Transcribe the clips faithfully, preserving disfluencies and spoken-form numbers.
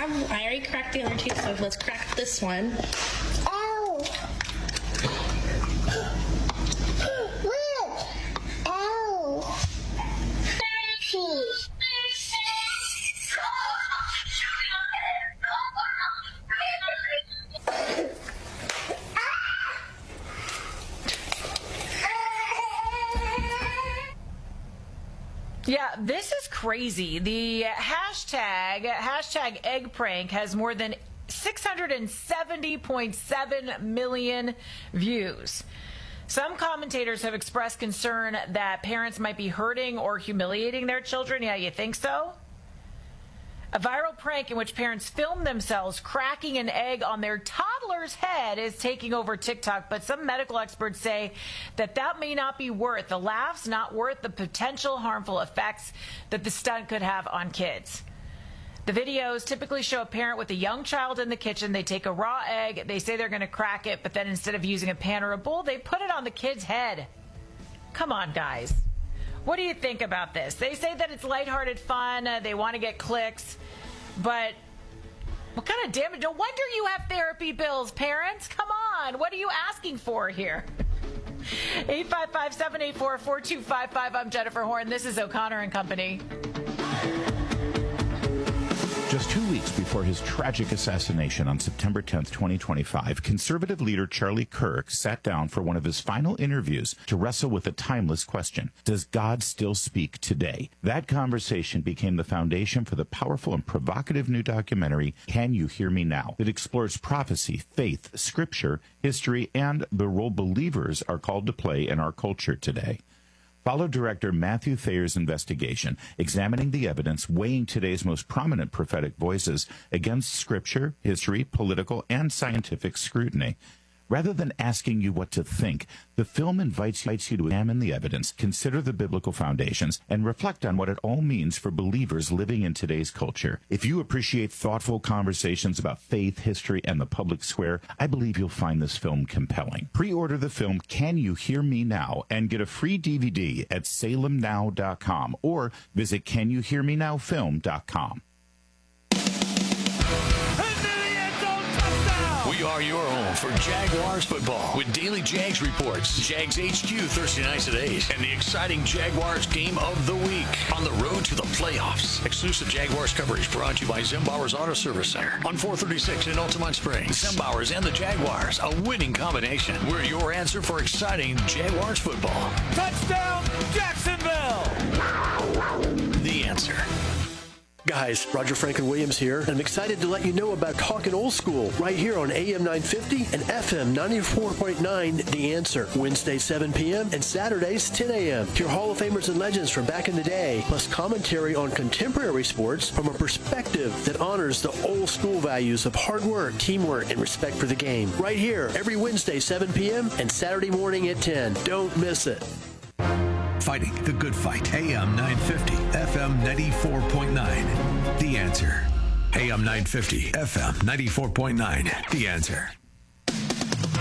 have, I already cracked the other two, so let's crack this one. Ow! Look! Ow! Sheesh. Yeah, this is crazy. The hashtag, hashtag egg prank has more than six hundred seventy point seven million views. Some commentators have expressed concern that parents might be hurting or humiliating their children. Yeah, you think so? A viral prank in which parents film themselves cracking an egg on their toddler's head is taking over TikTok, but some medical experts say that that may not be worth the laughs, not worth the potential harmful effects that the stunt could have on kids. The videos typically show a parent with a young child in the kitchen. They take a raw egg, they say they're going to crack it, but then instead of using a pan or a bowl, they put it on the kid's head. Come on, guys. What do you think about this? They say that it's lighthearted fun. Uh, they want to get clicks. But what kind of damage? No wonder you have therapy bills, parents. Come on. What are you asking for here? eight five five, seven eight four, four two five five. I'm Jennifer Horn. This is O'Connor and Company. Just two weeks before his tragic assassination on September tenth, twenty twenty-five, conservative leader Charlie Kirk sat down for one of his final interviews to wrestle with a timeless question. Does God still speak today? That conversation became the foundation for the powerful and provocative new documentary, Can You Hear Me Now? That explores prophecy, faith, scripture, history, and the role believers are called to play in our culture today. Follow director Matthew Thayer's investigation, examining the evidence, weighing today's most prominent prophetic voices against scripture, history, political, and scientific scrutiny. Rather than asking you what to think, the film invites you to examine the evidence, consider the biblical foundations, and reflect on what it all means for believers living in today's culture. If you appreciate thoughtful conversations about faith, history, and the public square, I believe you'll find this film compelling. Pre-order the film Can You Hear Me Now? And get a free D V D at salem now dot com or visit can you hear me now film dot com. We are your home for Jaguars football with daily Jags reports, Jags H Q Thursday nights at eight, and the exciting Jaguars game of the week on the road to the playoffs. Exclusive Jaguars coverage brought to you by Zimbauer's Auto Service Center on four thirty-six in Altamont Springs. Zimbauer's and the Jaguars, a winning combination. We're your answer for exciting Jaguars football. Touchdown, Jacksonville! The answer. Guys, Roger Franklin Williams here, and I'm excited to let you know about Talkin' Old School right here on A M nine fifty and F M ninety-four point nine, The Answer. Wednesdays, seven p.m. and Saturdays, ten a.m. Hear Hall of Famers and legends from back in the day, plus commentary on contemporary sports from a perspective that honors the old school values of hard work, teamwork, and respect for the game. Right here, every Wednesday, seven p.m. and Saturday morning at ten. Don't miss it. Fighting the good fight. A M nine fifty, F M ninety-four point nine. The Answer. A M nine fifty, F M ninety-four point nine. The Answer. S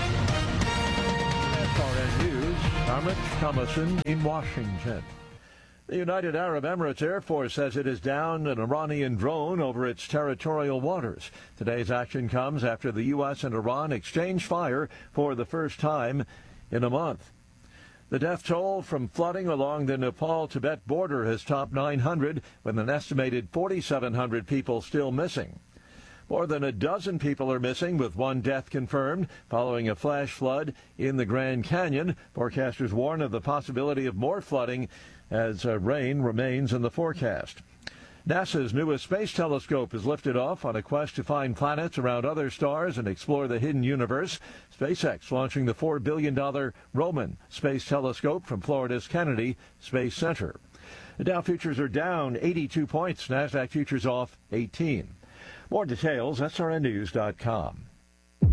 R N News, Amit Thomason in Washington. The United Arab Emirates Air Force says it is downed an Iranian drone over its territorial waters. Today's action comes after the U S and Iran exchanged fire for the first time in a month. The death toll from flooding along the Nepal-Tibet border has topped nine hundred, with an estimated forty-seven hundred people still missing. More than a dozen people are missing, with one death confirmed following a flash flood in the Grand Canyon. Forecasters warn of the possibility of more flooding as uh, rain remains in the forecast. NASA's newest space telescope is lifted off on a quest to find planets around other stars and explore the hidden universe. SpaceX launching the four billion dollars Roman Space Telescope from Florida's Kennedy Space Center. The Dow futures are down eighty-two points. NASDAQ futures off eighteen. More details, S R N news dot com.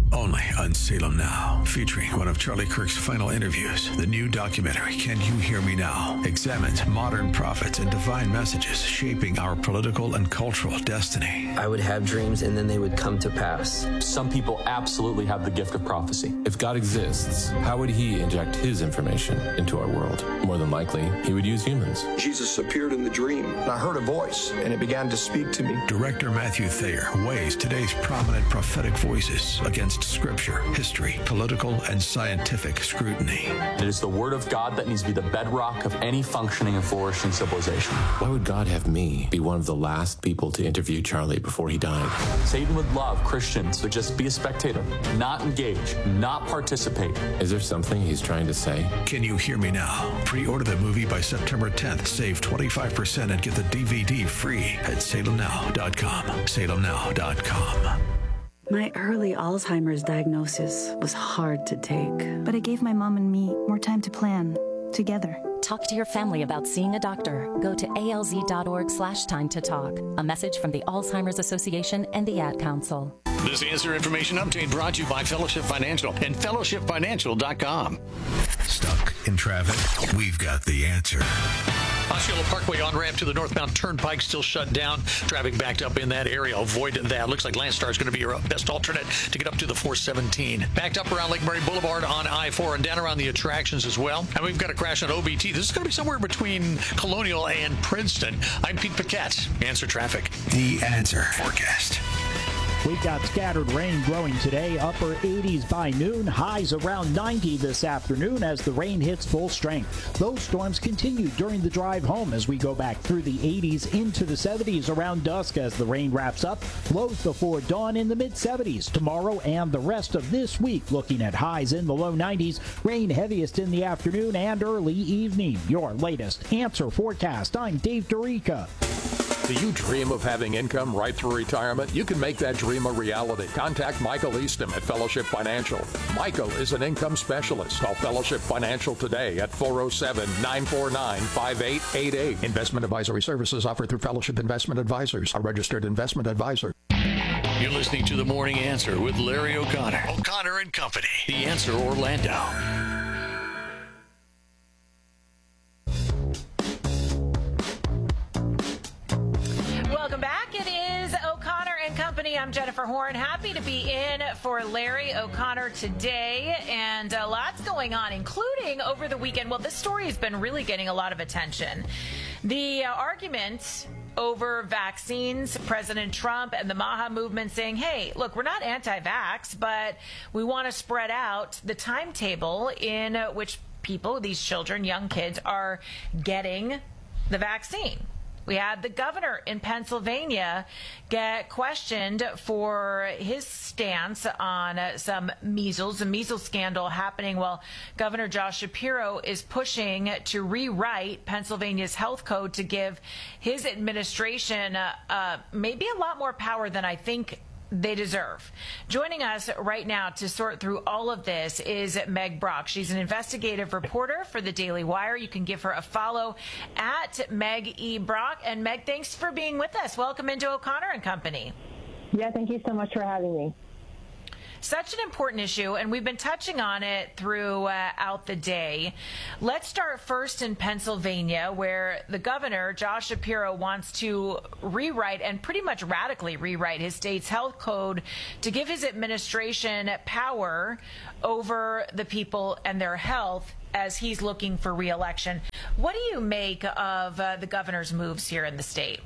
Only on Salem Now, featuring one of Charlie Kirk's final interviews. The new documentary, Can You Hear Me Now?, examines modern prophets and divine messages shaping our political and cultural destiny. I would have dreams and then they would come to pass. Some people absolutely have the gift of prophecy. If God exists, how would he inject his information into our world? More than likely, he would use humans. Jesus appeared in the dream, and I heard a voice, and it began to speak to me. Director Matthew Thayer weighs today's prominent prophetic voices against scripture, history, political, and scientific scrutiny. It is the word of God that needs to be the bedrock of any functioning and flourishing civilization. Why would God have me be one of the last people to interview Charlie before he died? Satan would love Christians to just be a spectator, not engage, not participate. Is there something he's trying to say? Can You Hear Me Now? Pre-order the movie by September tenth. Save twenty-five percent and get the D V D free at salem now dot com. salem now dot com. My early Alzheimer's diagnosis was hard to take. But it gave my mom and me more time to plan together. Talk to your family about seeing a doctor. Go to alz.org slash time to talk. A message from the Alzheimer's Association and the Ad Council. This Answer Information Update brought to you by Fellowship Financial and fellowship financial dot com. Stuck in traffic? We've got the answer. Osceola Parkway on-ramp to the northbound turnpike still shut down. Traffic backed up in that area. Avoid that. Looks like Landstar is going to be your best alternate to get up to the four seventeen. Backed up around Lake Murray Boulevard on I four and down around the attractions as well. And we've got a crash on O B T. This is going to be somewhere between Colonial and Princeton. I'm Pete Paquette. Answer Traffic. The Answer Forecast. We've got scattered rain blowing today, upper eighties by noon, highs around ninety this afternoon as the rain hits full strength. Those storms continue during the drive home as we go back through the eighties into the seventies around dusk as the rain wraps up. Lows before dawn in the mid seventies tomorrow and the rest of this week, looking at highs in the low nineties. Rain heaviest in the afternoon and early evening. Your latest Answer Forecast. I'm Dave Dorica. Do you dream of having income right through retirement? You can make that dream a reality. Contact Michael Easton at Fellowship Financial. Michael is an income specialist. Call Fellowship Financial today at four oh seven, nine four nine, five eight eight eight. Investment advisory services offered through Fellowship Investment Advisors, a registered investment advisor. You're listening to The Morning Answer with Larry O'Connor. O'Connor and Company. The Answer Orlando. Welcome back. It is O'Connor and Company. I'm Jennifer Horn. Happy to be in for Larry O'Connor today. And uh, lots going on, including over the weekend. Well, this story has been really getting a lot of attention. The uh, argument over vaccines, President Trump and the MAHA movement saying, hey, look, we're not anti-vax, but we want to spread out the timetable in which people, these children, young kids, are getting the vaccine. We had the governor in Pennsylvania get questioned for his stance on uh, some measles, a measles scandal happening while Governor Josh Shapiro is pushing to rewrite Pennsylvania's health code to give his administration uh, uh, maybe a lot more power than I think they deserve. Joining us right now to sort through all of this is Meg Brock. She's an investigative reporter for the Daily Wire. You can give her a follow at Meg E. Brock. And Meg, thanks for being with us. Welcome into O'Connor and Company. Yeah, thank you so much for having me. Such an important issue, and we've been touching on it throughout the day. Let's start first in Pennsylvania, where the governor, Josh Shapiro, wants to rewrite and pretty much radically rewrite his state's health code to give his administration power over the people and their health as he's looking for re-election. What do you make of uh, the governor's moves here in the state?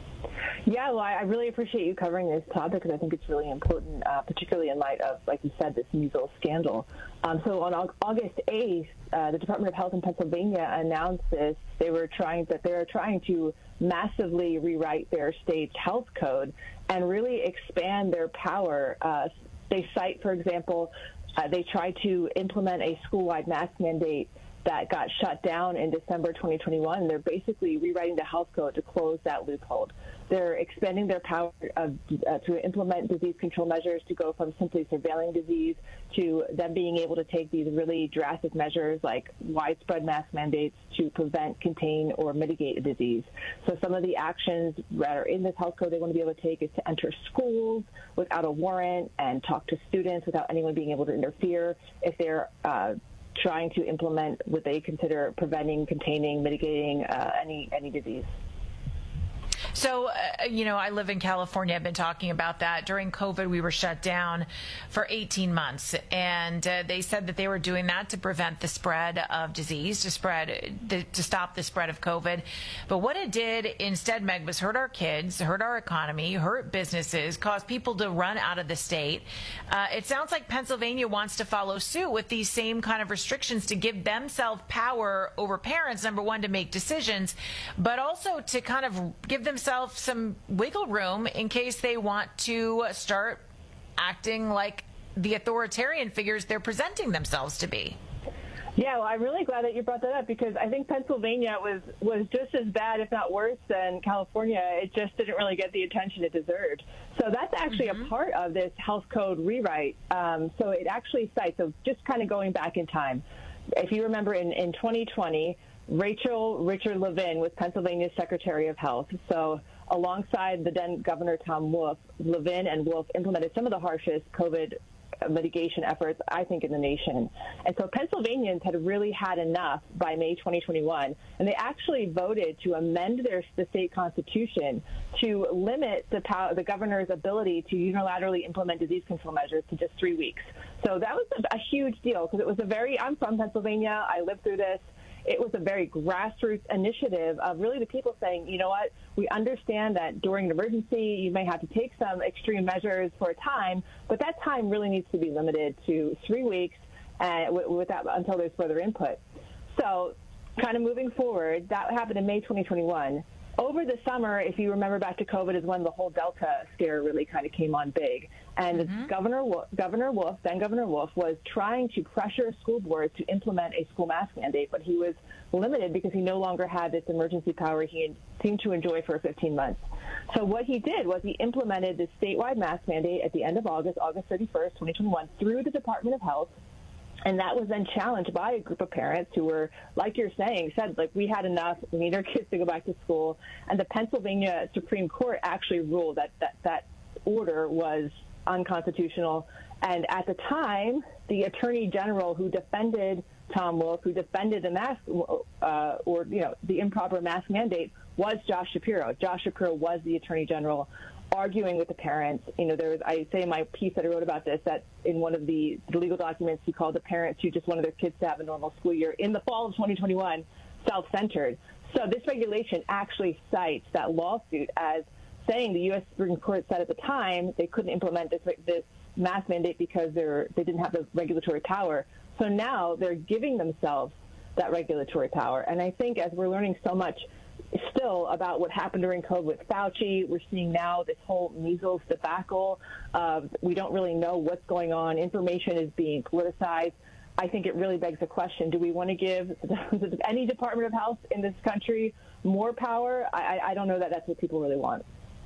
Yeah, well, I really appreciate you covering this topic because I think it's really important, uh, particularly in light of, like you said, this measles scandal. Um, so on August eighth, uh, the Department of Health in Pennsylvania announced this. They were trying that they are trying to massively rewrite their state's health code and really expand their power. Uh, they cite, for example, uh, they tried to implement a school-wide mask mandate that got shut down in December twenty twenty-one. They're basically rewriting the health code to close that loophole. They're expanding their power of, uh, to implement disease control measures to go from simply surveilling disease to them being able to take these really drastic measures like widespread mask mandates to prevent, contain, or mitigate a disease. So some of the actions that are in this health code they want to be able to take is to enter schools without a warrant and talk to students without anyone being able to interfere if they're uh, trying to implement what they consider preventing, containing, mitigating uh, any any disease. So, uh, you know, I live in California. I've been talking about that. During COVID, we were shut down for eighteen months. And uh, they said that they were doing that to prevent the spread of disease, to spread, the, to stop the spread of COVID. But what it did instead, Meg, was hurt our kids, hurt our economy, hurt businesses, cause people to run out of the state. Uh, it sounds like Pennsylvania wants to follow suit with these same kind of restrictions to give themselves power over parents, number one, to make decisions, but also to kind of give themselves some wiggle room in case they want to start acting like the authoritarian figures they're presenting themselves to be. Yeah, well, I'm really glad that you brought that up because I think Pennsylvania was, was just as bad, if not worse, than California. It just didn't really get the attention it deserved. So that's actually mm-hmm. a part of this health code rewrite. Um, so it actually cites, so just kind of going back in time, if you remember in, in twenty twenty, Rachel Richard Levin was Pennsylvania's Secretary of Health. So alongside the then Governor Tom Wolf, Levin and Wolf implemented some of the harshest COVID mitigation efforts, I think, in the nation. And so Pennsylvanians had really had enough by May twenty twenty-one, and they actually voted to amend their the state constitution to limit the power, the governor's ability to unilaterally implement disease control measures to just three weeks. So that was a, a huge deal because it was a very, I'm from Pennsylvania, I lived through this. It was a very grassroots initiative of really the people saying, you know what, we understand that during an emergency you may have to take some extreme measures for a time, but that time really needs to be limited to three weeks uh, without, until there's further input. So kind of moving forward, that happened in May twenty twenty-one. Over the summer, if you remember back to COVID, is when the whole Delta scare really kind of came on big. And mm-hmm. Governor Wolf, Governor Wolf, then Governor Wolf, was trying to pressure school boards to implement a school mask mandate, but he was limited because he no longer had this emergency power he seemed to enjoy for fifteen months. So what he did was he implemented this statewide mask mandate at the end of August, August thirty-first, twenty twenty-one, through the Department of Health. And that was then challenged by a group of parents who were, like you're saying, said, like, we had enough, we need our kids to go back to school. And the Pennsylvania Supreme Court actually ruled that that, that order was unconstitutional. And at the time, the Attorney General who defended Tom Wolf, who defended the mask uh, or, you know, the improper mask mandate, was Josh Shapiro. Josh Shapiro was the Attorney General, arguing with the parents. You know, there was, I say in my piece that I wrote about this, that in one of the, the legal documents, he called the parents who just wanted their kids to have a normal school year in the fall of twenty twenty-one self-centered. So this regulation actually cites that lawsuit as saying the U S Supreme Court said at the time they couldn't implement this, this mask mandate because they're, they didn't have the regulatory power. So now they're giving themselves that regulatory power. And I think as we're learning so much still about what happened during COVID with Fauci, we're seeing now this whole measles debacle. Uh, we don't really know what's going on. Information is being politicized. I think it really begs the question, do we want to give any Department of Health in this country more power? I, I don't know that that's what people really want.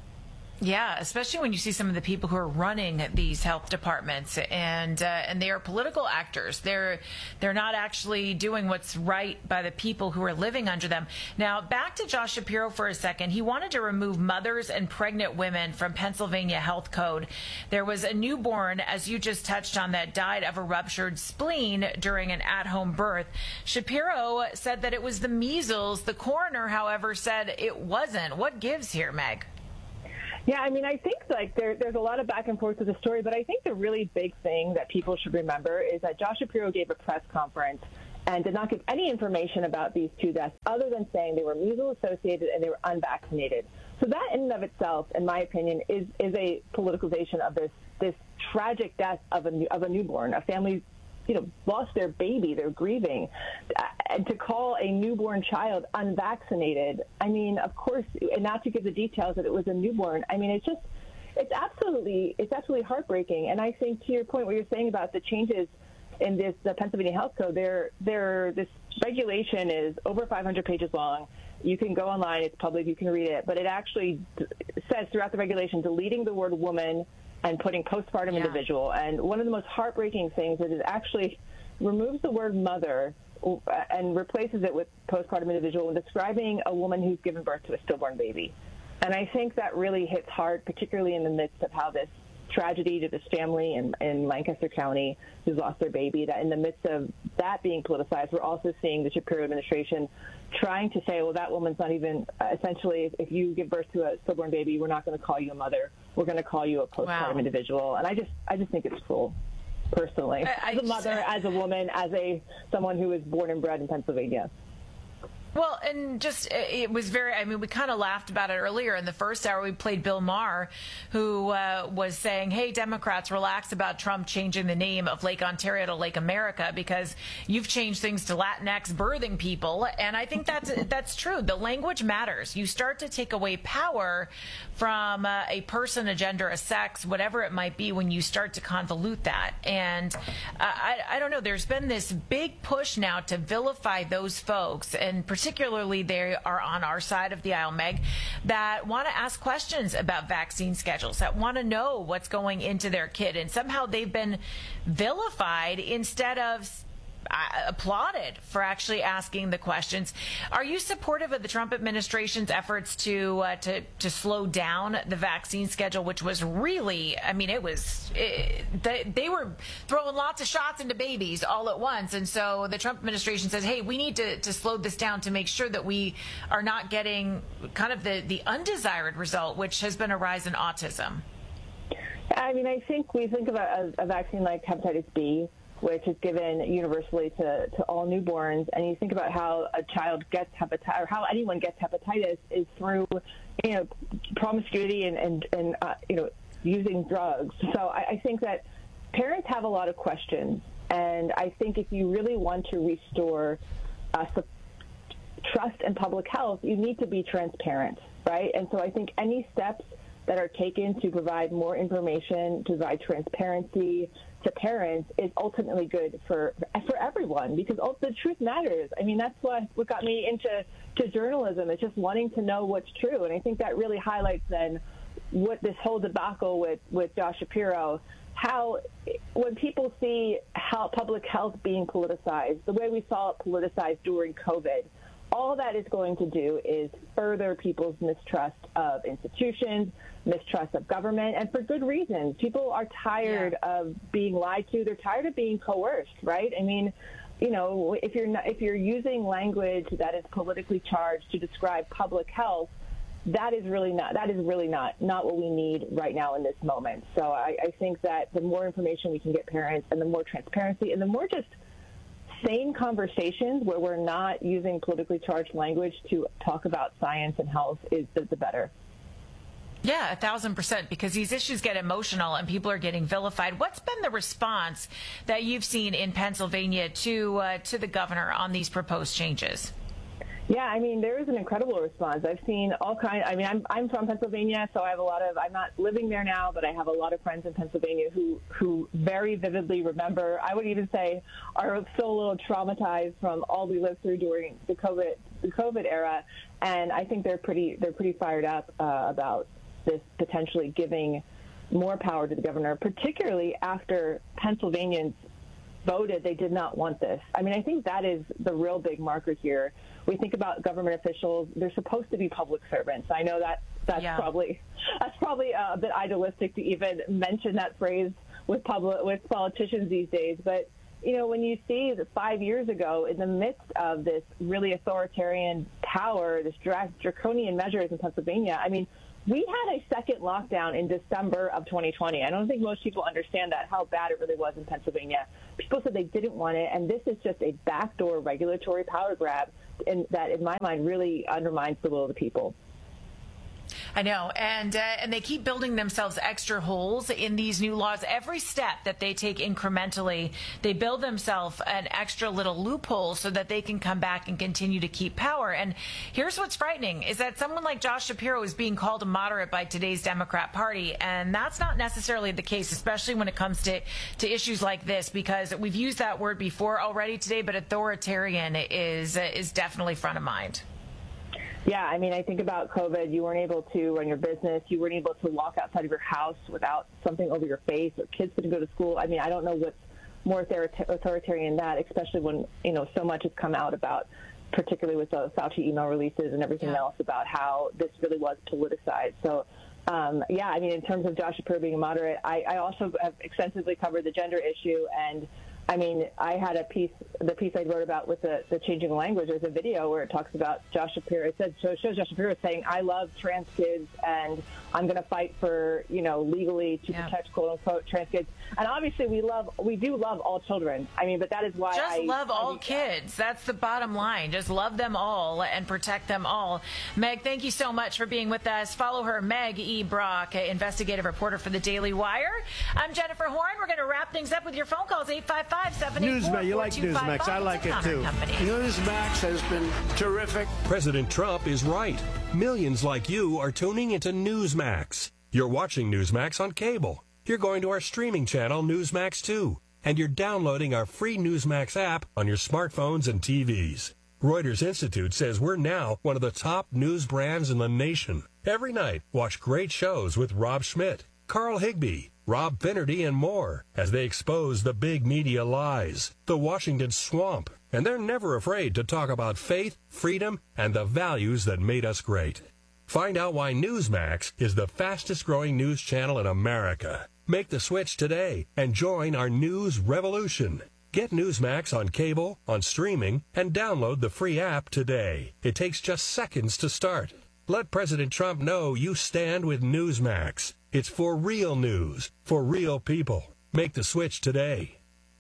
Yeah, especially when you see some of the people who are running these health departments, and uh, and they are political actors. They're they're not actually doing what's right by the people who are living under them. Now, back to Josh Shapiro for a second. He wanted to remove mothers and pregnant women from Pennsylvania health code. There was a newborn, as you just touched on, that died of a ruptured spleen during an at-home birth. Shapiro said that it was the measles. The coroner, however, said it wasn't. What gives here, Meg? Yeah, I mean, I think like there, there's a lot of back and forth with the story, but I think the really big thing that people should remember is that Josh Shapiro gave a press conference and did not give any information about these two deaths other than saying they were measles associated and they were unvaccinated. So that in and of itself, in my opinion, is is a politicalization of this this tragic death of a of a newborn, a family, you know, lost their baby, they're grieving. And to call a newborn child unvaccinated, I mean, of course, and not to give the details that it was a newborn, I mean, it's just, it's absolutely, it's absolutely heartbreaking. And I think to your point, what you're saying about the changes in this the Pennsylvania Health Code, there, there, this regulation is over five hundred pages long. You can go online; it's public. You can read it, but it actually d- says throughout the regulation, deleting the word woman and putting postpartum yeah. individual. And one of the most heartbreaking things is it actually removes the word mother and replaces it with postpartum individual when describing a woman who's given birth to a stillborn baby. And I think that really hits hard, particularly in the midst of how this tragedy to this family in, in Lancaster County who's lost their baby, that in the midst of that being politicized, we're also seeing the Shapiro administration trying to say, well, that woman's not even, uh, essentially, if, if you give birth to a stillborn baby, we're not going to call you a mother. We're going to call you a postpartum wow. individual. And I just I just think it's cruel, personally, I, as a mother, just, as a woman, as a someone who was born and bred in Pennsylvania. Well, and just, it was very, I mean, we kind of laughed about it earlier. In the first hour, we played Bill Maher, who uh, was saying, hey, Democrats, relax about Trump changing the name of Lake Ontario to Lake America because you've changed things to Latinx birthing people. And I think that's that's true. The language matters. You start to take away power from uh, a person, a gender, a sex, whatever it might be, when you start to convolute that. And uh, I, I don't know, there's been this big push now to vilify those folks, and particularly they are on our side of the aisle, Meg, that want to ask questions about vaccine schedules, that want to know what's going into their kid. And somehow they've been vilified instead of uh, applauded for actually asking the questions. Are you supportive of the Trump administration's efforts to uh, to to slow down the vaccine schedule, which was really, I mean, it was, it, they, they were throwing lots of shots into babies all at once. And so the Trump administration says, hey, we need to, to slow this down to make sure that we are not getting kind of the, the undesired result, which has been a rise in autism. I mean, I think we think about a, a vaccine like hepatitis B, which is given universally to, to all newborns, and you think about how a child gets hepatitis, or how anyone gets hepatitis, is through, you know, promiscuity and, and, and uh, you know, using drugs. So I, I think that parents have a lot of questions, and I think if you really want to restore uh, trust in public health, you need to be transparent, right? And so I think any steps that are taken to provide more information, to provide transparency to parents is ultimately good for for everyone, because the truth matters. I mean, that's what, what got me into to journalism. It's just wanting to know what's true. And I think that really highlights then what this whole debacle with, with Josh Shapiro, how when people see how public health being politicized, the way we saw it politicized during COVID, all that is going to do is further people's mistrust of institutions, mistrust of government, and for good reasons. People are tired yeah. of being lied to. They're tired of being coerced, right? I mean, you know, if you're not, if you're using language that is politically charged to describe public health, that is really not that is really not not what we need right now in this moment. So I, I think that the more information we can get parents, and the more transparency, and the more just sane conversations where we're not using politically charged language to talk about science and health, is the, the better. Yeah, a thousand percent, because these issues get emotional and people are getting vilified. What's been the response that you've seen in Pennsylvania to uh, to the governor on these proposed changes? Yeah, I mean, there is an incredible response. I've seen all kinds. I mean, I'm I'm from Pennsylvania, so I have a lot of. I'm not living there now, but I have a lot of friends in Pennsylvania who who very vividly remember. I would even say are still a little traumatized from all we lived through during the COVID the COVID era, and I think they're pretty they're pretty fired up uh, about this potentially giving more power to the governor, particularly after Pennsylvanians voted they did not want this. I mean, I think that is the real big marker here. We think about government officials; they're supposed to be public servants. I know that that's yeah. probably that's probably a bit idealistic to even mention that phrase with public with politicians these days. But you know, when you see that five years ago, in the midst of this really authoritarian power, this draconian measures in Pennsylvania, I mean, we had a second lockdown in December of twenty twenty. I don't think most people understand that, how bad it really was in Pennsylvania. People said they didn't want it, and this is just a backdoor regulatory power grab and that, in my mind, really undermines the will of the people. I know, and uh, and they keep building themselves extra holes in these new laws. Every step that they take incrementally, they build themselves an extra little loophole so that they can come back and continue to keep power. And here's what's frightening, is that someone like Josh Shapiro is being called a moderate by today's Democrat Party, and that's not necessarily the case, especially when it comes to, to issues like this, because we've used that word before already today, but authoritarian is, uh, is definitely front of mind. Yeah, I mean, I think about COVID. You weren't able to run your business. You weren't able to walk outside of your house without something over your face, or kids couldn't go to school. I mean, I don't know what's more authoritarian than that, especially when, you know, so much has come out about, particularly with the Fauci email releases and everything yeah. else, about how this really was politicized. So, um, yeah, I mean, in terms of Josh Shapiro being a moderate, I, I also have extensively covered the gender issue. And I mean, I had a piece, the piece I wrote about with the, the changing language. There's a video where it talks about Josh Shapiro. It says, so shows Josh Shapiro saying, I love trans kids and I'm going to fight for, you know, legally to yeah. protect, quote unquote, trans kids. And obviously we love, we do love all children. I mean, but that is why Just I love all kids. That's the bottom line. Just love them all and protect them all. Meg, thank you so much for being with us. Follow her, Meg E. Brock, investigative reporter for the Daily Wire. I'm Jennifer Horn. We're going to wrap things up with your phone calls, eight five five, seven eight four, four two five five. Newsmax, you like Newsmax. I like it too. Newsmax has been terrific. President Trump is right. Millions like you are tuning into Newsmax. You're watching Newsmax on cable. You're going to our streaming channel, Newsmax two. And you're downloading our free Newsmax app on your smartphones and T Vs. Reuters Institute says we're now one of the top news brands in the nation. Every night, watch great shows with Rob Schmidt, Carl Higbie, Rob Finnerty, and more as they expose the big media lies, the Washington swamp. And they're never afraid to talk about faith, freedom, and the values that made us great. Find out why Newsmax is the fastest growing news channel in America. Make the switch today and join our news revolution. Get Newsmax on cable, on streaming, and download the free app today. It takes just seconds to start. Let President Trump know you stand with Newsmax. It's for real news, for real people. Make the switch today.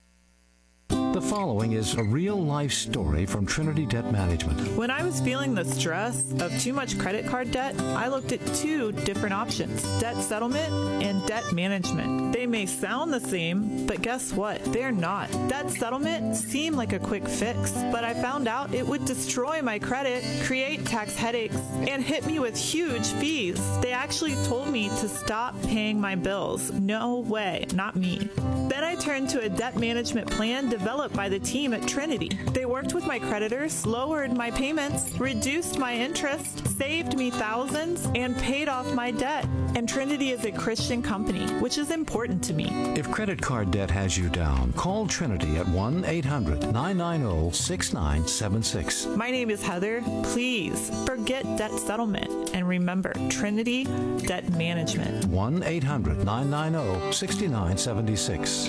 The following is a real-life story from Trinity Debt Management. When I was feeling the stress of too much credit card debt, I looked at two different options, debt settlement and debt management. They may sound the same, but guess what? They're not. Debt settlement seemed like a quick fix, but I found out it would destroy my credit, create tax headaches, and hit me with huge fees. They actually told me to stop paying my bills. No way, not me. Then I turned to a debt management plan developed by the team at Trinity. They worked with my creditors, lowered my payments, reduced my interest, saved me thousands, and paid off my debt. And Trinity is a Christian company, which is important to me. If credit card debt has you down, call Trinity at one eight hundred nine nine zero six nine seven six. My name is Heather. Please forget debt settlement and remember Trinity Debt Management. one eight hundred nine nine zero six nine seven six.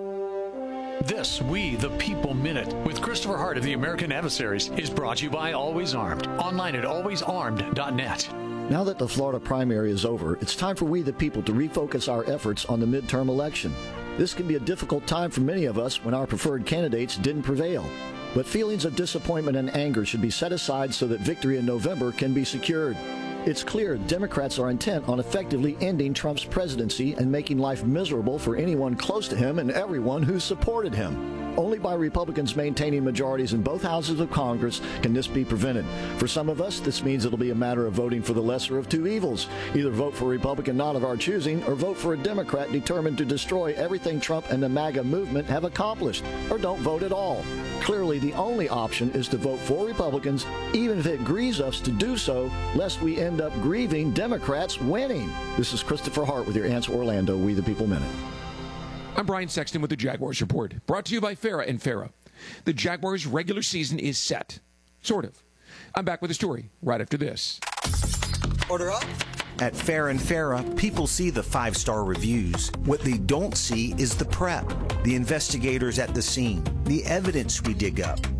This We the People Minute with Christopher Hart of the American Adversaries is brought to you by Always Armed. Online at always armed dot net. Now that the Florida primary is over, it's time for We the People to refocus our efforts on the midterm election. This can be a difficult time for many of us when our preferred candidates didn't prevail. But feelings of disappointment and anger should be set aside so that victory in November can be secured. It's clear Democrats are intent on effectively ending Trump's presidency and making life miserable for anyone close to him and everyone who supported him. Only by Republicans maintaining majorities in both houses of Congress can this be prevented. For some of us, this means it'll be a matter of voting for the lesser of two evils. Either vote for a Republican not of our choosing, or vote for a Democrat determined to destroy everything Trump and the MAGA movement have accomplished, or don't vote at all. Clearly, the only option is to vote for Republicans, even if it grieves us to do so, lest we end up grieving Democrats winning. This is Christopher Hart with your Answer Orlando We the People Minute. I'm Brian Sexton with the Jaguars Report, brought to you by Farah and Farah. The Jaguars' regular season is set. Sort of. I'm back with a story right after this. Order up. At Farah and Farah, people see the five-star reviews. What they don't see is the prep, the investigators at the scene, the evidence we dig up,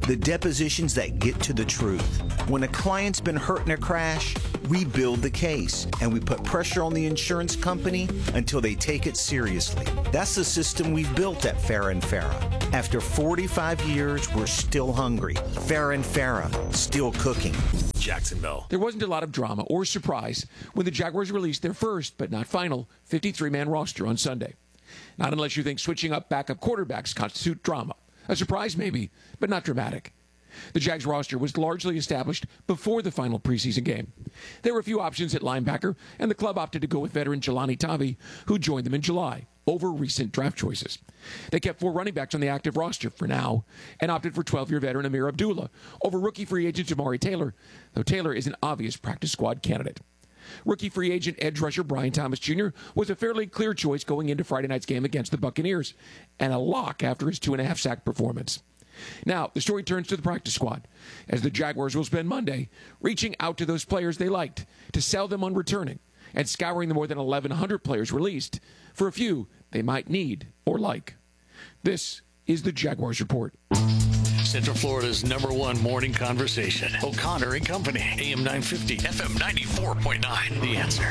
the depositions that get to the truth. When a client's been hurt in a crash, we build the case and we put pressure on the insurance company until they take it seriously. That's the system we've built at Farah and Farah. After forty-five years, we're still hungry. Farah and Farah, still cooking. Jacksonville. There wasn't a lot of drama or surprise when the Jaguars released their first, but not final, fifty-three man roster on Sunday. Not unless you think switching up backup quarterbacks constitute drama. A surprise maybe, but not dramatic. The Jags roster was largely established before the final preseason game. There were a few options at linebacker, and the club opted to go with veteran Jelani Tavi, who joined them in July, over recent draft choices. They kept four running backs on the active roster for now, and opted for twelve-year veteran Amir Abdullah over rookie free agent Jamari Taylor, though Taylor is an obvious practice squad candidate. Rookie free agent edge rusher Brian Thomas Junior was a fairly clear choice going into Friday night's game against the Buccaneers, and a lock after his two-and-a-half sack performance. Now, the story turns to the practice squad, as the Jaguars will spend Monday reaching out to those players they liked to sell them on returning and scouring the more than eleven hundred players released for a few they might need or like. This is the Jaguars Report. Central Florida's number one morning conversation. O'Connor and Company. A M nine fifty, F M ninety-four point nine. The Answer.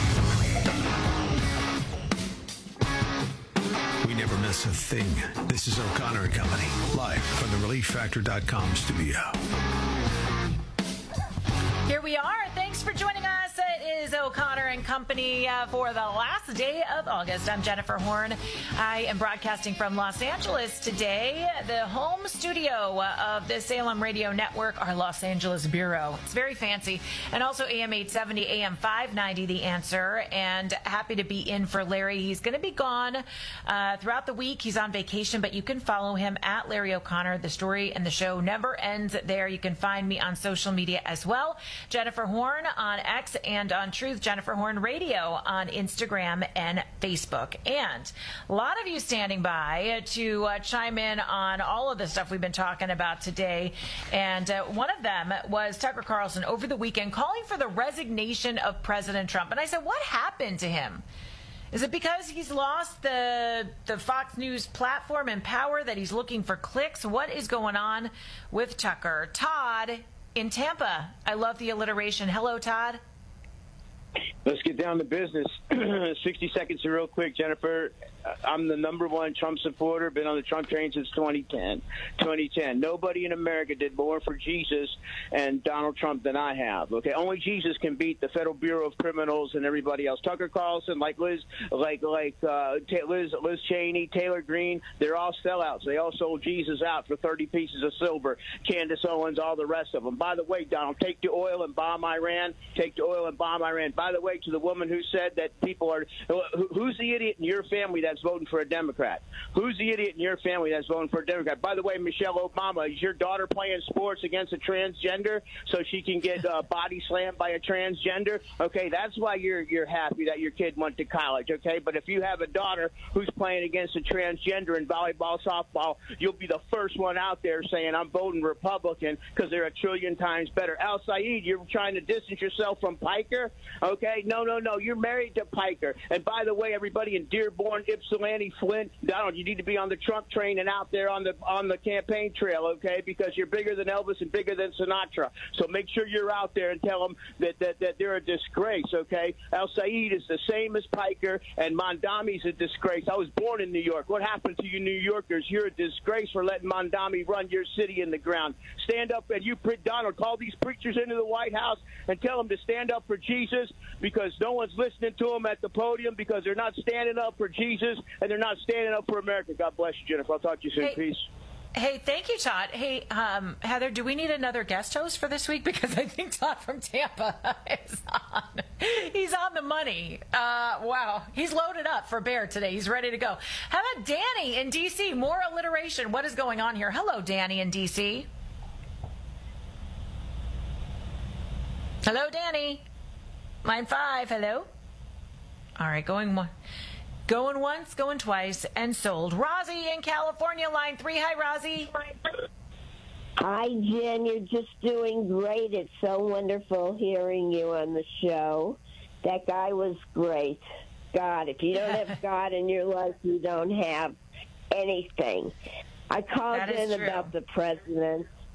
We never miss a thing. This is O'Connor and Company, live from the relief factor dot com studio. Here we are. Thanks for joining us. It is O'Connor and Company uh, for the last day of August. I'm Jennifer Horn. I am broadcasting from Los Angeles today, the home studio of the Salem Radio Network, our Los Angeles bureau. It's very fancy. And also A M eight seventy, A M five ninety, The Answer. And happy to be in for Larry. He's going to be gone uh, throughout the week. He's on vacation, but you can follow him at Larry O'Connor. The story and the show never ends there. You can find me on social media as well. Jennifer Horn on X and on Truth, Jennifer Horn Radio on Instagram and Facebook. And a lot of you standing by to uh, chime in on all of the stuff we've been talking about today. And uh, one of them was Tucker Carlson over the weekend calling for the resignation of President Trump. And I said, what happened to him? Is it because he's lost the the Fox News platform and power, that he's looking for clicks? What is going on with Tucker? Todd in Tampa. I love the alliteration. Hello, Todd. Let's get down to business. sixty seconds real quick, Jennifer. I'm the number one Trump supporter, been on the Trump train since twenty ten. twenty ten. Nobody in America did more for Jesus and Donald Trump than I have. Okay, only Jesus can beat the Federal Bureau of Criminals and everybody else. Tucker Carlson, like Liz, like like uh, Liz, Liz Cheney, Taylor Greene, they're all sellouts. They all sold Jesus out for thirty pieces of silver. Candace Owens, all the rest of them. By the way, Donald, take the oil and bomb Iran. Take the oil and bomb Iran. By the way, to the woman who said that people are, who's the idiot in your family that's voting for a Democrat? Who's the idiot in your family that's voting for a Democrat? By the way, Michelle Obama, is your daughter playing sports against a transgender so she can get uh, body slammed by a transgender? Okay, that's why you're you're happy that your kid went to college, okay? But if you have a daughter who's playing against a transgender in volleyball, softball, you'll be the first one out there saying, I'm voting Republican because they're a trillion times better. Al Saeed, you're trying to distance yourself from Piker, okay? No, no, no, you're married to Piker. And by the way, everybody in Dearborn, Ypsilanti, Flint, Donald, you need to be on the Trump train and out there on the on the campaign trail, okay? Because you're bigger than Elvis and bigger than Sinatra. So make sure you're out there and tell them that, that, that they're a disgrace, okay? Al Saeed is the same as Piker, and Mondami's a disgrace. I was born in New York. What happened to you New Yorkers? You're a disgrace for letting Mondami run your city in the ground. Stand up, and you, Donald, call these preachers into the White House and tell them to stand up for Jesus, because no one's listening to them at the podium, because they're not standing up for Jesus and they're not standing up for America. God bless you, Jennifer. I'll talk to you soon. Hey. Peace. Hey, thank you, Todd. Hey, um, Heather, do we need another guest host for this week? Because I think Todd from Tampa is on. He's on the money. Uh, wow. He's loaded up for Bear today. He's ready to go. How about Danny in D C? More alliteration. What is going on here? Hello, Danny in D C. Hello, Danny. Line five. Hello. All right, going one. Going once, going twice, and sold. Rosie in California, line three. Hi, Rosie. Hi, Jen. You're just doing great. It's so wonderful hearing you on the show. That guy was great. God, if you don't have God in your life, you don't have anything. I called in true. about the president.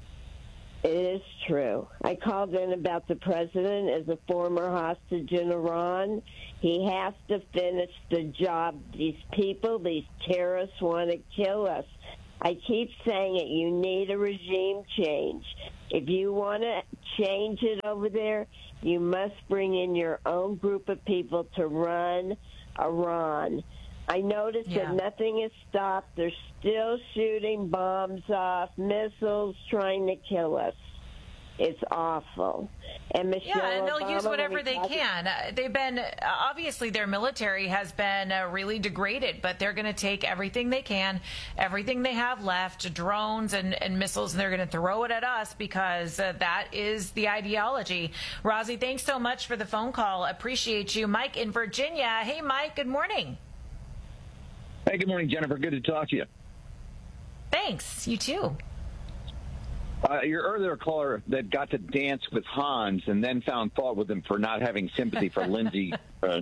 It is true. I called in about the president as a former hostage in Iran. He has to finish the job. These people, these terrorists want to kill us. I keep saying it. You need a regime change. If you want to change it over there, you must bring in your own group of people to run Iran. I noticed Yeah. that nothing has stopped. They're still shooting bombs off, missiles, trying to kill us. It's awful. And Michelle Yeah, and they'll Obama, use when whatever we they talk- can. Uh, they've been, uh, obviously, their military has been uh, really degraded, but they're going to take everything they can, everything they have left, drones and, and missiles, and they're going to throw it at us because uh, that is the ideology. Rosie, thanks so much for the phone call. Appreciate you. Mike in Virginia. Hey, Mike, good morning. Hey, good morning, Jennifer. Good to talk to you. Thanks. You too. Uh, your earlier caller that got to dance with Hans and then found fault with him for not having sympathy for Lindsay uh,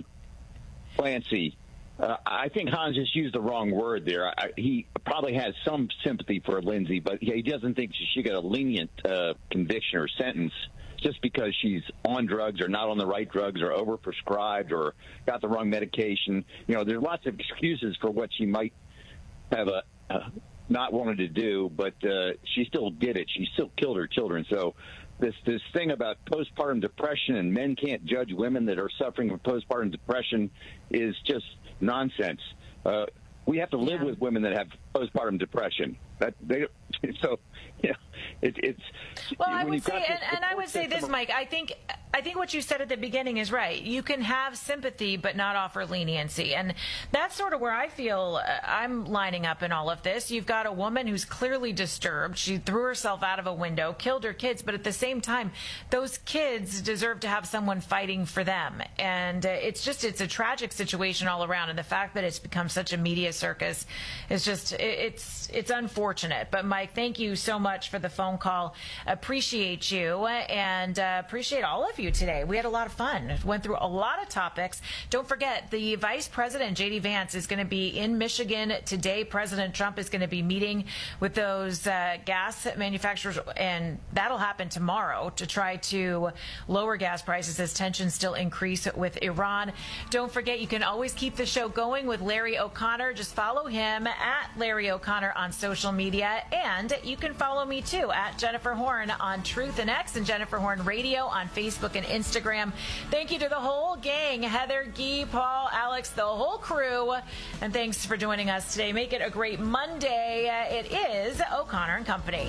Clancy. Uh, I think Hans just used the wrong word there. I, he probably has some sympathy for Lindsay, but he doesn't think she should get a lenient uh, conviction or sentence just because she's on drugs or not on the right drugs or overprescribed or got the wrong medication. You know, there's lots of excuses for what she might have a, a not wanted to do, but uh, she still did it. She still killed her children. So this this thing about postpartum depression and men can't judge women that are suffering from postpartum depression is just nonsense. Uh, we have to live Yeah. with women that have postpartum depression. That they so yeah, it, it's Well, I when would you've got say, this and, and I would say support this, system- Mike. I think, I think what you said at the beginning is right. You can have sympathy, but not offer leniency, and that's sort of where I feel uh, I'm lining up in all of this. You've got a woman who's clearly disturbed. She threw herself out of a window, killed her kids, but at the same time, those kids deserve to have someone fighting for them. And uh, it's just, it's a tragic situation all around. And the fact that it's become such a media circus is just, it, it's, it's unfortunate. But Mike, thank you so much for the phone call. Appreciate you and uh, appreciate all of you today. We had a lot of fun. Went through a lot of topics. Don't forget, the Vice President, J D Vance, is going to be in Michigan today. President Trump is going to be meeting with those uh, gas manufacturers, and that'll happen tomorrow to try to lower gas prices as tensions still increase with Iran. Don't forget, you can always keep the show going with Larry O'Connor. Just follow him at Larry O'Connor on social media, and you can follow me too at Jennifer Horn on Truth and X and Jennifer Horn Radio on Facebook and Instagram. Thank you to the whole gang, Heather, Guy, Paul, Alex, the whole crew, and thanks for joining us today. Make it a great Monday. Uh, it is O'Connor and Company.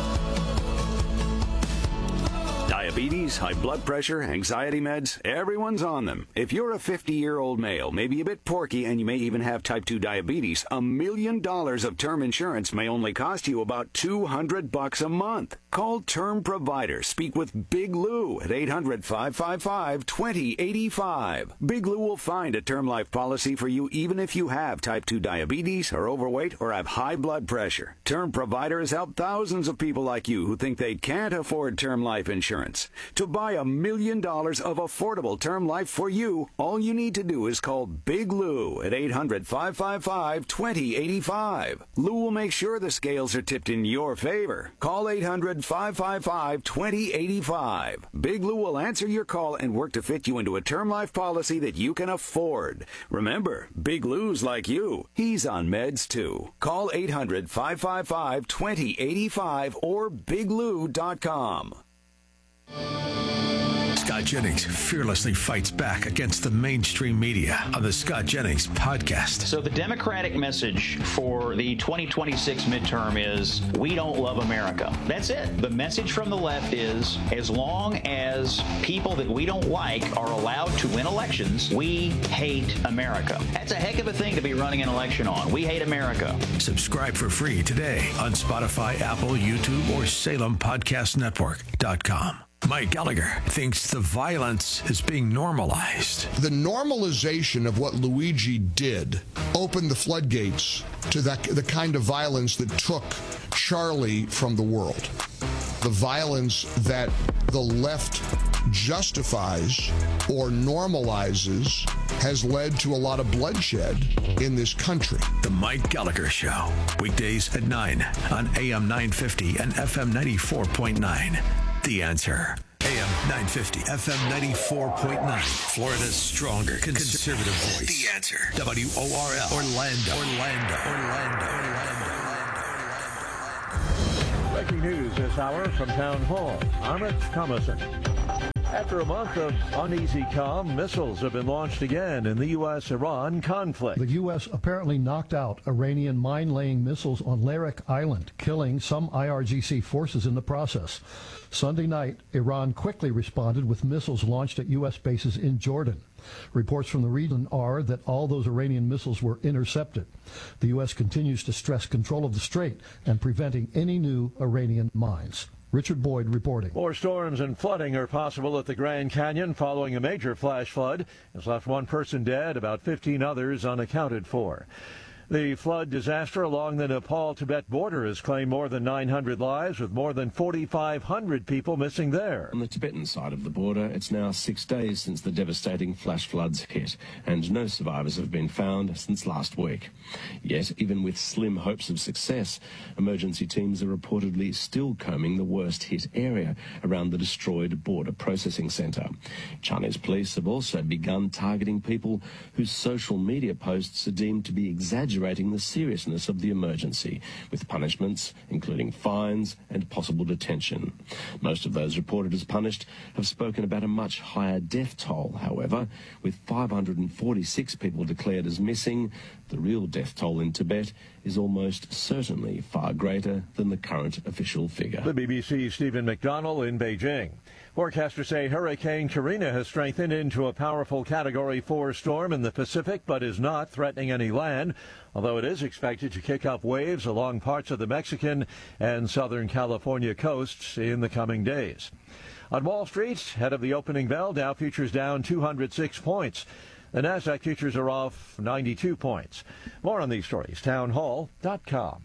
Diabetes, high blood pressure, anxiety meds, everyone's on them. If you're a fifty-year-old male, maybe a bit porky, and you may even have type two diabetes, a million dollars of term insurance may only cost you about two hundred bucks a month. Call Term Provider. Speak with Big Lou at eight hundred, five five five, two zero eight five. Big Lou will find a term life policy for you even if you have type two diabetes, are overweight, or have high blood pressure. Term Provider has helped thousands of people like you who think they can't afford term life insurance. To buy a million dollars of affordable term life for you, all you need to do is call Big Lou at eight hundred, five five five, two zero eight five. Lou will make sure the scales are tipped in your favor. Call eight hundred, five five five, two zero eight five. Big Lou will answer your call and work to fit you into a term life policy that you can afford. Remember, Big Lou's like you. He's on meds too. Call eight hundred, five five five, two zero eight five or big lou dot com. Scott Jennings fearlessly fights back against the mainstream media on the Scott Jennings podcast. So the Democratic message for the twenty twenty-six midterm is, we don't love America. That's it. The message from the left is, as long as people that we don't like are allowed to win elections, we hate America. That's a heck of a thing to be running an election on. We hate America. Subscribe for free today on Spotify, Apple, YouTube, or Salem Podcast Network dot com. Mike Gallagher thinks the violence is being normalized. The normalization of what Luigi did opened the floodgates to that, the kind of violence that took Charlie from the world. The violence that the left justifies or normalizes has led to a lot of bloodshed in this country. The Mike Gallagher Show, weekdays at nine on A M nine fifty and F M ninety-four point nine. The Answer. A M nine fifty, F M ninety-four point nine. Florida's stronger conservative voice. The Answer. W O R L. Orlando. Orlando. Orlando. Orlando. Breaking news this hour from Town Hall. Amit Thomason. After a month of uneasy calm, missiles have been launched again in the U S Iran conflict. The U S apparently knocked out Iranian mine-laying missiles on Larak Island, killing some I R G C forces in the process. Sunday night, Iran quickly responded with missiles launched at U S bases in Jordan. Reports from the region are that all those Iranian missiles were intercepted. The U S continues to stress control of the strait and preventing any new Iranian mines. Richard Boyd reporting. More storms and flooding are possible at the Grand Canyon following a major flash flood. It's left one person dead, about fifteen others unaccounted for. The flood disaster along the Nepal-Tibet border has claimed more than nine hundred lives, with more than forty-five hundred people missing there. On the Tibetan side of the border, it's now six days since the devastating flash floods hit, and no survivors have been found since last week. Yet, even with slim hopes of success, emergency teams are reportedly still combing the worst-hit area around the destroyed border processing centre. Chinese police have also begun targeting people whose social media posts are deemed to be exaggerated, exaggerating the seriousness of the emergency, with punishments including fines and possible detention. Most of those reported as punished have spoken about a much higher death toll, however, with five hundred forty-six people declared as missing. The real death toll in Tibet is almost certainly far greater than the current official figure. The B B C's Stephen McDonnell in Beijing. Forecasters say Hurricane Karina has strengthened into a powerful Category four storm in the Pacific, but is not threatening any land, although it is expected to kick up waves along parts of the Mexican and Southern California coasts in the coming days. On Wall Street, ahead of the opening bell, Dow futures down two hundred six points. The Nasdaq futures are off ninety-two points. More on these stories, town hall dot com.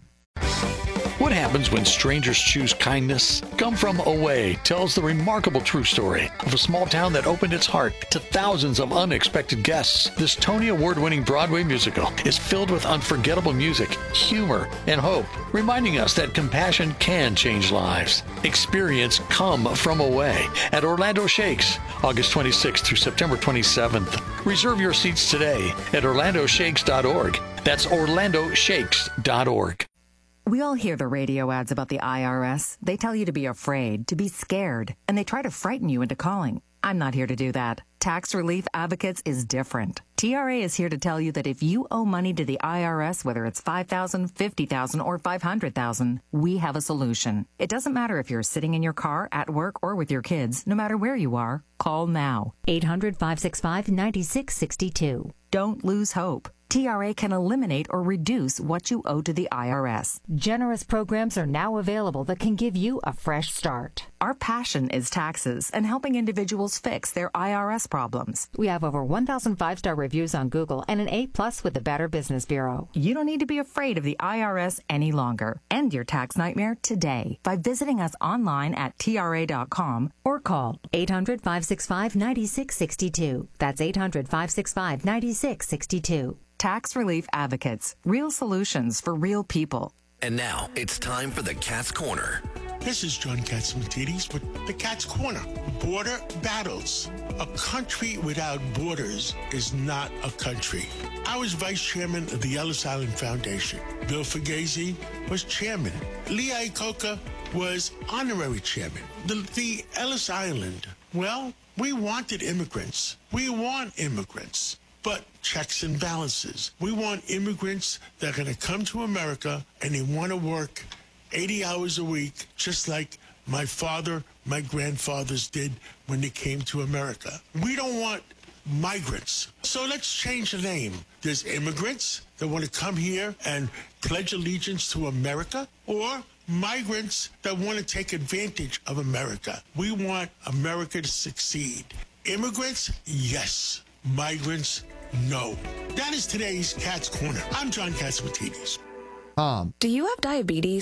What happens when strangers choose kindness? Come From Away tells the remarkable true story of a small town that opened its heart to thousands of unexpected guests. This Tony Award-winning Broadway musical is filled with unforgettable music, humor, and hope, reminding us that compassion can change lives. Experience Come From Away at Orlando Shakes, August twenty-sixth through September twenty-seventh. Reserve your seats today at orlando shakes dot org. That's orlando shakes dot org. We all hear the radio ads about the I R S. They tell you to be afraid, to be scared, and they try to frighten you into calling. I'm not here to do that. Tax Relief Advocates is different. T R A is here to tell you that if you owe money to the I R S, whether it's five thousand dollars, fifty thousand dollars, or five hundred thousand dollars, we have a solution. It doesn't matter if you're sitting in your car, at work, or with your kids. No matter where you are, call now. eight hundred, five six five, nine six six two. Don't lose hope. T R A can eliminate or reduce what you owe to the I R S. Generous programs are now available that can give you a fresh start. Our passion is taxes and helping individuals fix their I R S problems. We have over one thousand five-star reviews on Google and an A plus with the Better Business Bureau. You don't need to be afraid of the I R S any longer. End your tax nightmare today by visiting us online at T R A dot com or call eight hundred, five six five, nine six six two. That's eight hundred, five six five, nine six six two. Tax Relief Advocates. Real solutions for real people. And now it's time for the Cat's Corner. This is John Catsimatidis with the Cat's Corner. Border battles. A country without borders is not a country. I was vice chairman of the Ellis Island Foundation. Bill Fugazi was chairman. Lee Iacocca was honorary chairman. The, the Ellis Island, well, we wanted immigrants. We want immigrants. But checks and balances. We want immigrants that are going to come to America and they want to work eighty hours a week, just like my father, my grandfathers did when they came to America. We don't want migrants. So let's change the name. There's immigrants that want to come here and pledge allegiance to America, or migrants that want to take advantage of America. We want America to succeed. Immigrants, yes. Migrants, no. That is today's Cat's Corner. I'm John Catsimatidis. Um, Do you have diabetes?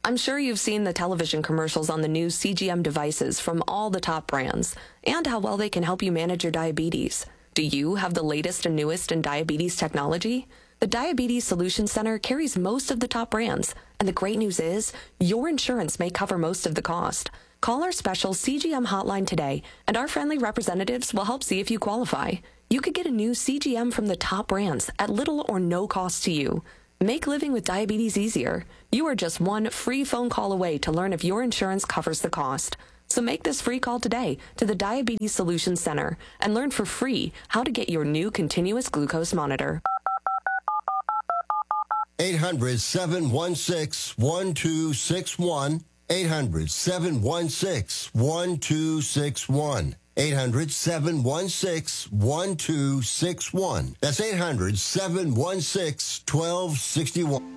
I'm sure you've seen the television commercials on the new C G M devices from all the top brands and how well they can help you manage your diabetes. Do you have the latest and newest in diabetes technology? The Diabetes Solutions Center carries most of the top brands, and the great news is your insurance may cover most of the cost. Call our special C G M hotline today, and our friendly representatives will help see if you qualify. You could get a new C G M from the top brands at little or no cost to you. Make living with diabetes easier. You are just one free phone call away to learn if your insurance covers the cost. So make this free call today to the Diabetes Solutions Center and learn for free how to get your new continuous glucose monitor. eight hundred, seven one six, one two six one. eight hundred, seven one six, one two six one. eight hundred, seven one six, one two six one. That's eight hundred, seven one six, one two six one.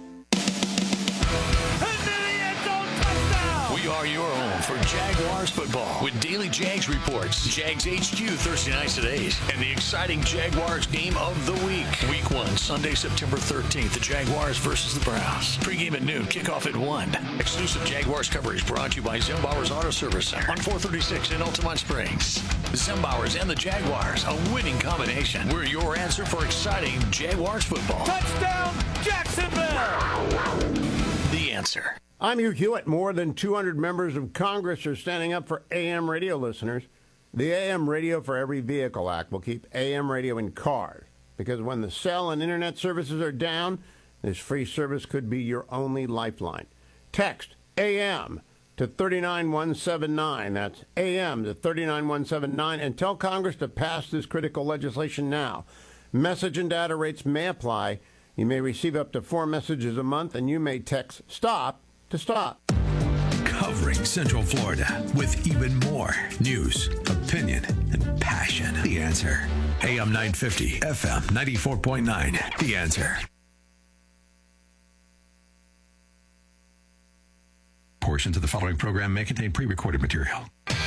We are your home for Jaguars football with Daily Jags reports, Jags H Q Thursday nights at eight, and the exciting Jaguars game of the week. Week one, Sunday, September thirteenth, the Jaguars versus the Browns. Pre-game at noon, kickoff at one. Exclusive Jaguars coverage brought to you by Zembauer's Auto Service on four thirty-six in Altamont Springs. Zembauer's and the Jaguars, a winning combination. We're your answer for exciting Jaguars football. Touchdown, Jacksonville! The answer. I'm Hugh Hewitt. More than two hundred members of Congress are standing up for A M radio listeners. The A M Radio for Every Vehicle Act will keep A M radio in cars, because when the cell and internet services are down, this free service could be your only lifeline. Text A M to three nine one seven nine. That's A M to three nine one seven nine, and tell Congress to pass this critical legislation now. Message and data rates may apply. You may receive up to four messages a month, and you may text STOP to stop. Covering Central Florida with even more news, opinion, and passion. The Answer. A M nine fifty, F M ninety-four point nine. The Answer. Portions of the following program may contain pre-recorded material.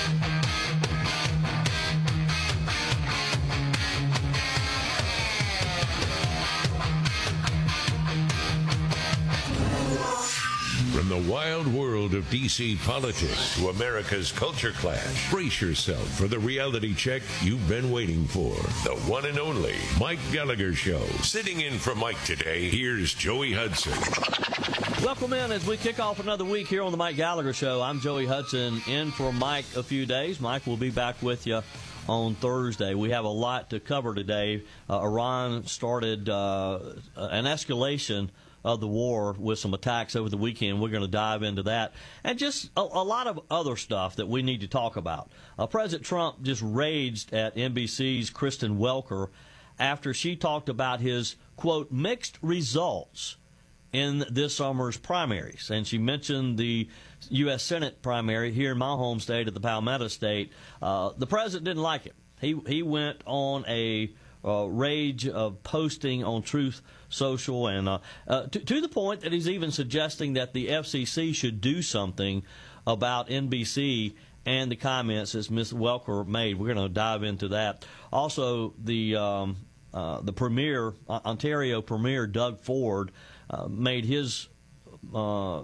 From the wild world of D C politics to America's culture clash, brace yourself for the reality check you've been waiting for. The one and only Mike Gallagher Show. Sitting in for Mike today, here's Joey Hudson. Welcome in as we kick off another week here on the Mike Gallagher Show. I'm Joey Hudson, in for Mike a few days. Mike will be back with you on Thursday. We have a lot to cover today. Uh, Iran started uh, an escalation of the war with some attacks over the weekend. We're going to dive into that. And just a, a lot of other stuff that we need to talk about. Uh, President Trump just raged at N B C's Kristen Welker after she talked about his, quote, mixed results in this summer's primaries. And she mentioned the U S Senate primary here in my home state of the Palmetto State. Uh, the president didn't like it. He, he went on a uh, rage of posting on Truth Social, and uh, uh, to, to the point that he's even suggesting that the F C C should do something about N B C and the comments that Miz Welker made. We're going to dive into that. Also, the um, uh, the premier, uh, Ontario Premier Doug Ford, uh, made his uh,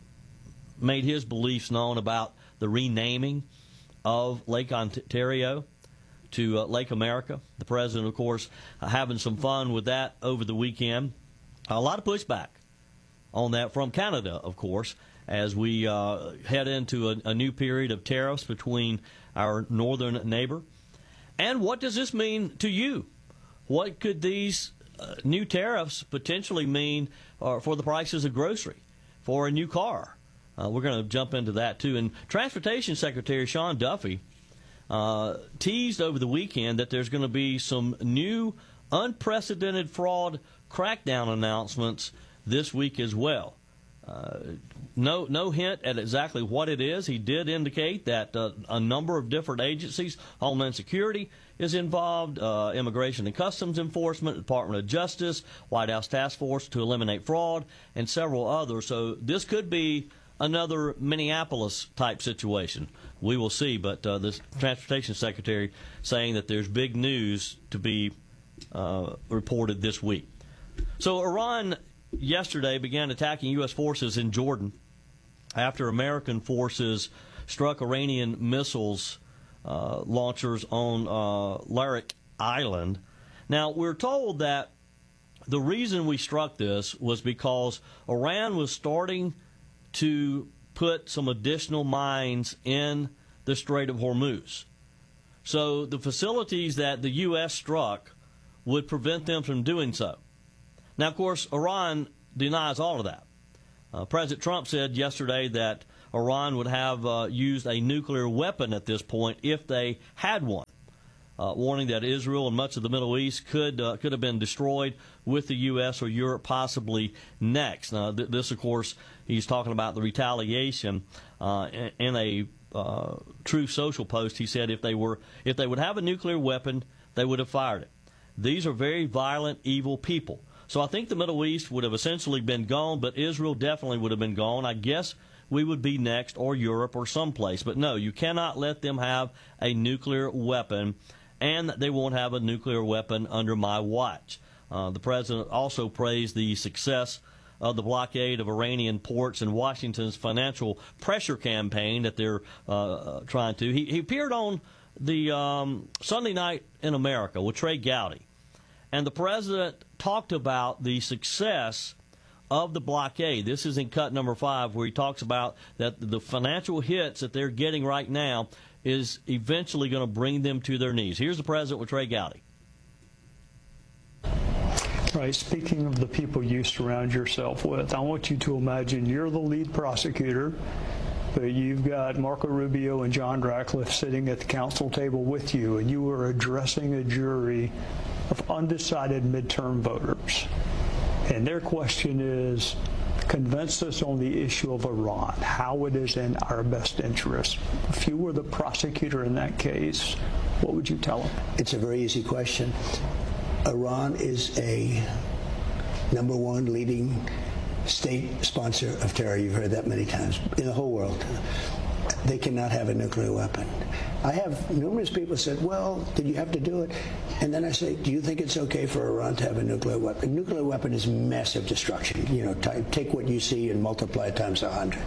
made his beliefs known about the renaming of Lake Ontario to uh, Lake America. The president, of course, uh, having some fun with that over the weekend. A lot of pushback on that from Canada, of course, as we uh, head into a, a new period of tariffs between our northern neighbor. And what does this mean to you? What could these uh, new tariffs potentially mean uh, for the prices of grocery, for a new car? Uh, we're going to jump into that, too. And Transportation Secretary Sean Duffy Uh, teased over the weekend that there's going to be some new unprecedented fraud crackdown announcements this week as well. Uh, no no hint at exactly what it is. He did indicate that uh, a number of different agencies, Homeland Security is involved, uh, Immigration and Customs Enforcement, Department of Justice, White House Task Force to Eliminate Fraud, and several others. So this could be another Minneapolis-type situation. We will see, but uh, the Transportation Secretary saying that there's big news to be uh, reported this week. So Iran yesterday began attacking U S forces in Jordan after American forces struck Iranian missiles uh, launchers on uh, Larak Island. Now, we're told that the reason we struck this was because Iran was starting to put some additional mines in the Strait of Hormuz. So the facilities that the U S struck would prevent them from doing so. Now, of course, Iran denies all of that. Uh, President Trump said yesterday that Iran would have uh, used a nuclear weapon at this point if they had one, uh, warning that Israel and much of the Middle East could uh, could have been destroyed with the U S or Europe possibly next. Now, th- this, of course, he's talking about the retaliation uh, in, in a uh, Truth Social post. He said if they were if they would have a nuclear weapon, they would have fired it. These are very violent, evil people. So I think the Middle East would have essentially been gone, but Israel definitely would have been gone. I guess we would be next, or Europe, or someplace. But no, you cannot let them have a nuclear weapon, and they won't have a nuclear weapon under my watch. Uh, the president also praised the success of the blockade of Iranian ports and Washington's financial pressure campaign that they're uh, trying to. He, he appeared on the um, Sunday Night in America with Trey Gowdy, and the president talked about the success of the blockade. This is in cut number five, where he talks about that the financial hits that they're getting right now is eventually going to bring them to their knees. Here's the president with Trey Gowdy. Right. Speaking of the people you surround yourself with, I want you to imagine you're the lead prosecutor, but you've got Marco Rubio and John Ratcliffe sitting at the counsel table with you, and you are addressing a jury of undecided midterm voters. And their question is, convince us on the issue of Iran, how it is in our best interest. If you were the prosecutor in that case, what would you tell them? It's a very easy question. Iran is a number one leading state sponsor of terror. You've heard that many times in the whole world. They cannot have a nuclear weapon. I have numerous people said, well, did you have to do it? And then I say, do you think it's okay for Iran to have a nuclear weapon? A nuclear weapon is massive destruction. You know, t- take what you see and multiply it times a hundred.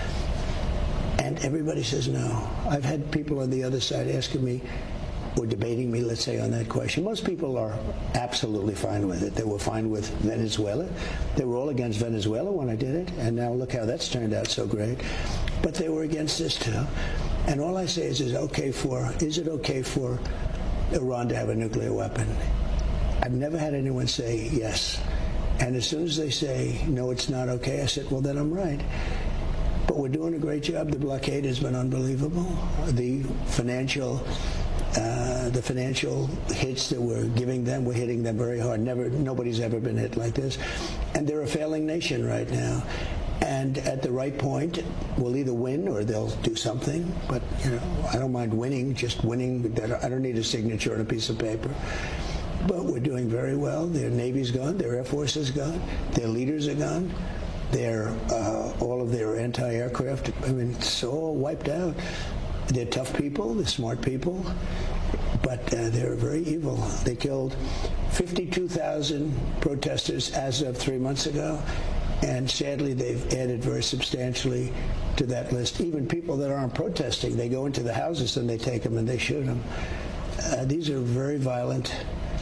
And everybody says no. I've had people on the other side asking me, or debating me, let's say, on that question. Most people are absolutely fine with it. They were fine with Venezuela. They were all against Venezuela when I did it, and now look how that's turned out so great. But they were against this too. And all I say is, is okay for, is it okay for Iran to have a nuclear weapon? I've never had anyone say yes. And as soon as they say, no, it's not okay, I said, well, then I'm right. But we're doing a great job. The blockade has been unbelievable. The financial Uh, the financial hits that we're giving them, we're hitting them very hard. Never, nobody's ever been hit like this. And they're a failing nation right now. And at the right point, we'll either win or they'll do something. But, you know, I don't mind winning, just winning. I don't need a signature on a piece of paper. But we're doing very well. Their Navy's gone. Their Air Force is gone. Their leaders are gone. Their, uh, all of their anti-aircraft, I mean, it's all wiped out. They're tough people, they're smart people, but uh, they're very evil. They killed fifty-two thousand protesters as of three months ago, and sadly they've added very substantially to that list. Even people that aren't protesting, they go into the houses and they take them and they shoot them. Uh, these are very violent,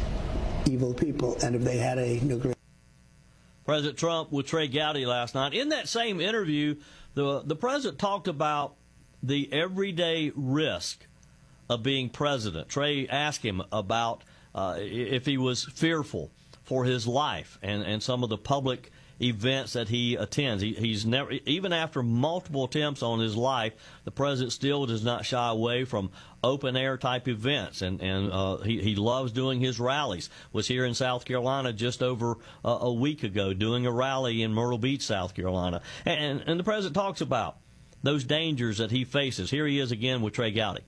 evil people, and if they had a nuclear... President Trump with Trey Gowdy last night. In that same interview, the the president talked about the everyday risk of being president. Trey asked him about uh, if he was fearful for his life and, and some of the public events that he attends. He, he's never, even after multiple attempts on his life, the president still does not shy away from open air type events, and and uh, he he loves doing his rallies. Was here in South Carolina just over uh, a week ago, doing a rally in Myrtle Beach, South Carolina, and and the president talks about those dangers that he faces. Here he is again with Trey Gowdy.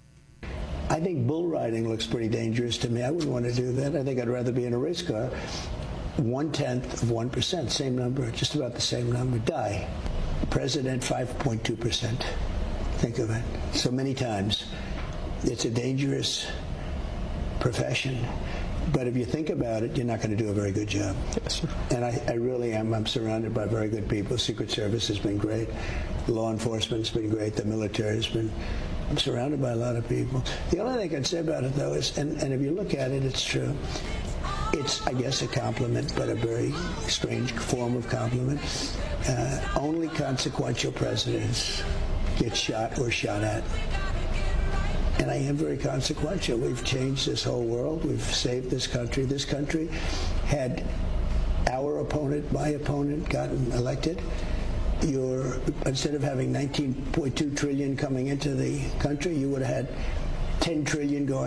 I think bull riding looks pretty dangerous to me. I wouldn't want to do that. I think I'd rather be in a race car. One-tenth of one percent, same number, just about the same number, die. President, five point two percent. Think of it. So many times. It's a dangerous profession. But if you think about it, you're not going to do a very good job. Yes, sir. And I, I really am. I'm surrounded by very good people. Secret Service has been great. law enforcement's been great. The military's been. I'm surrounded by a lot of people. The only thing I can say about it, though, is, and, and if you look at it, it's true. It's, I guess, a compliment, but a very strange form of compliment. Uh, only consequential presidents get shot or shot at. And I am very consequential. We've changed this whole world. We've saved this country. This country had our opponent, my opponent, gotten elected. You're, instead of having nineteen point two trillion coming into the country, you would have had ten trillion going